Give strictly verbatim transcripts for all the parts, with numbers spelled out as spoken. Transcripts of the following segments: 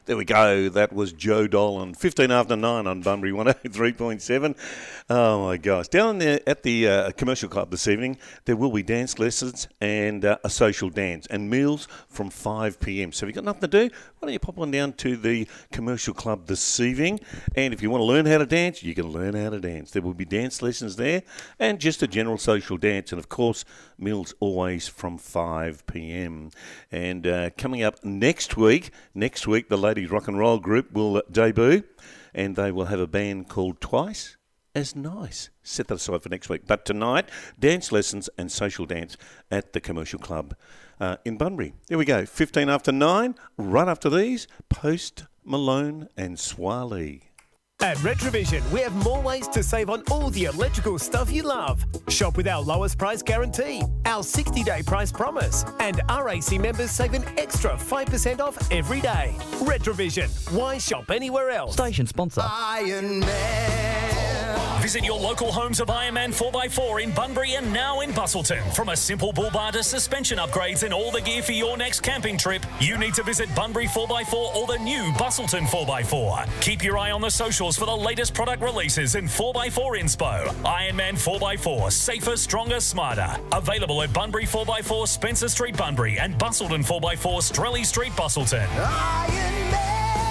There we go. That was Joe Dolan. fifteen after nine on Bunbury one oh three point seven. Oh, my gosh. Down there at the uh, Commercial Club this evening, there will be dance lessons and uh, a social dance and meals from five p.m. So if you've got nothing to do, why don't you pop on down to the Commercial Club this evening? And if you want to learn how to dance, you can learn how to dance. There will be dance lessons there and just a general social dance. And, of course, meals always from five p.m. And uh, coming up next week, next week, the Ladies Rock and Roll Group will debut, and they will have a band called Twice as Nice. Set that aside for next week. But tonight, dance lessons and social dance at the Commercial Club uh, in Bunbury. There we go, fifteen after nine. Right after these, Post Malone and Swale. At Retrovision, we have more ways to save on all the electrical stuff you love. Shop with our lowest price guarantee, our sixty-day price promise, and R A C members save an extra five percent off every day. Retrovision, why shop anywhere else? Station sponsor. Iron Man. Visit your local homes of Ironman four by four in Bunbury and now in Busselton. From a simple bull bar to suspension upgrades and all the gear for your next camping trip, you need to visit Bunbury four by four or the new Busselton four by four. Keep your eye on the socials for the latest product releases and four by four inspo. Ironman four by four, safer, stronger, smarter. Available at Bunbury four by four, Spencer Street, Bunbury, and Busselton four by four, Strelly Street, Busselton. Iron Man.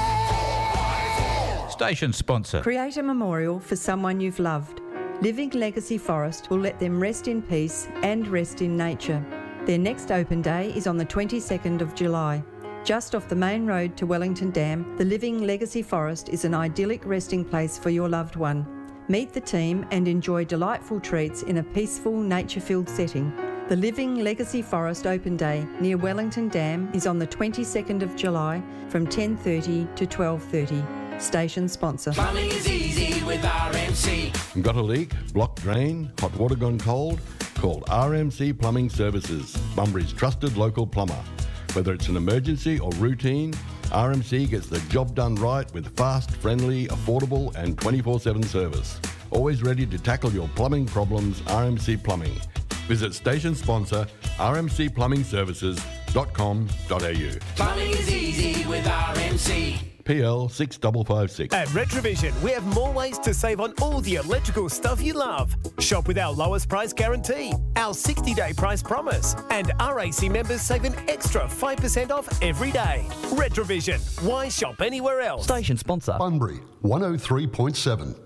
Station sponsor. Create a memorial for someone you've loved. Living Legacy Forest will let them rest in peace and rest in nature. Their next open day is on the twenty-second of July. Just off the main road to Wellington Dam, the Living Legacy Forest is an idyllic resting place for your loved one. Meet the team and enjoy delightful treats in a peaceful, nature-filled setting. The Living Legacy Forest Open Day near Wellington Dam is on the twenty-second of July from ten thirty to twelve thirty. Station sponsor. Plumbing is easy with R M C. Got a leak, blocked drain, hot water gone cold? Call R M C Plumbing Services, Bunbury's trusted local plumber. Whether it's an emergency or routine, R M C gets the job done right with fast, friendly, affordable and twenty-four seven service. Always ready to tackle your plumbing problems, R M C Plumbing. Visit station sponsor r m c plumbing services dot com dot a u. Plumbing is easy with R M C. P L six five five six. At Retrovision, we have more ways to save on all the electrical stuff you love. Shop with our lowest price guarantee, our sixty-day price promise, and R A C members save an extra five percent off every day. Retrovision, why shop anywhere else? Station sponsor. Bunbury one oh three point seven.